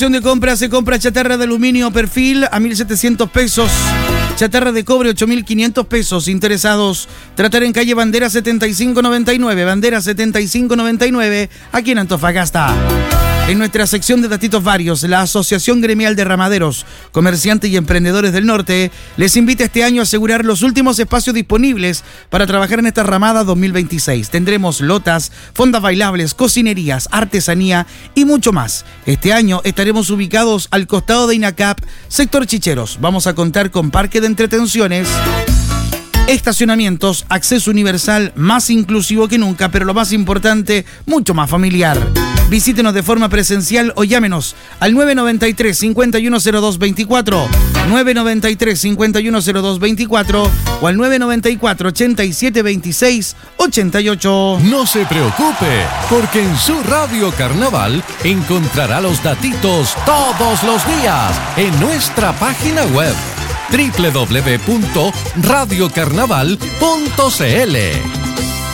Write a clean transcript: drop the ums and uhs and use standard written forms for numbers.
De compra se compra chatarra de aluminio perfil a 1.700 pesos. Chatarra de cobre 8.500 pesos. Interesados, tratar en calle Bandera 7599. Bandera 7599, aquí en Antofagasta. En nuestra sección de datitos varios, la Asociación Gremial de Ramaderos, Comerciantes y Emprendedores del Norte les invita este año a asegurar los últimos espacios disponibles para trabajar en esta ramada 2026. Tendremos lotas, fondas bailables, cocinerías, artesanía y mucho más. Este año estaremos ubicados al costado de INACAP, sector Chicheros. Vamos a contar con parque de entretenciones, estacionamientos, acceso universal, más inclusivo que nunca, pero lo más importante, mucho más familiar. Visítenos de forma presencial o llámenos al 993-510224, 993-510224 o al 994-8726-88. No se preocupe, porque en su Radio Carnaval encontrará los datitos todos los días en nuestra página web www.radiocarnaval.cl.